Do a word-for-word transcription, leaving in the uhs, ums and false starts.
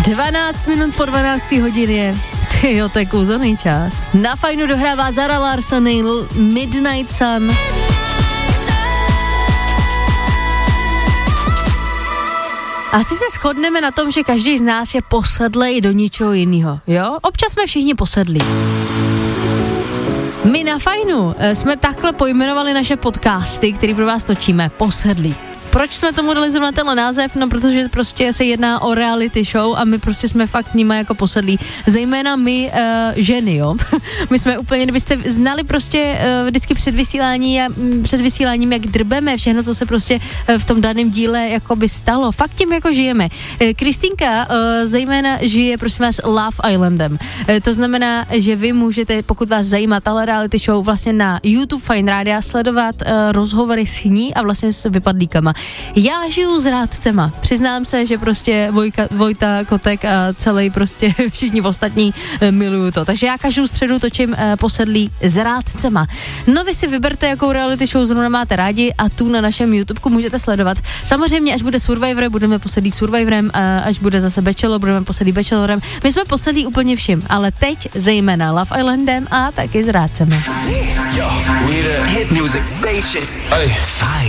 dvanáct minut po dvanácté hodině. Tyjo, to je kouzelný čas. Na Fajnu dohrává Zara Larsson, Midnight Sun. Asi se shodneme na tom, že každý z nás je posedlej do ničeho jiného, jo? Občas jsme všichni posedlí. My na Fajnu jsme takhle pojmenovali naše podcasty, které pro vás točíme, posedlí. Proč jsme tomu dali zrovna tenhle název? No, protože prostě se jedná o reality show a my prostě jsme fakt nimi jako posedlí. Zejména my uh, ženy, jo. My jsme úplně, kdybyste znali prostě uh, vždycky před vysílání a um, před vysíláním, jak drbeme všechno, co se prostě uh, v tom daném díle jako by stalo. Fakt tím jako žijeme. Uh, Kristýnka uh, zejména žije, prosím vás, Love Islandem. Uh, to znamená, že vy můžete, pokud vás zajímá tahle reality show, vlastně na YouTube Fajn Rádia sledovat uh, rozhovory s ní a vlastně s vypadlíkama. Já žiju s rádcema. Přiznám se, že prostě Vojka, Vojta, Kotek a celý prostě všichni ostatní e, miluju to. Takže já každou středu točím e, posedlí s rádcema. No vy si vyberte, jakou reality show zrovna máte rádi a tu na našem YouTubeku můžete sledovat. Samozřejmě, až bude Survivor, budeme posedlí Survivorem, a až bude zase Bachelor, budeme posedlí Bachelorem. My jsme posedlí úplně vším, ale teď zejména Love Islandem a taky s rádcema.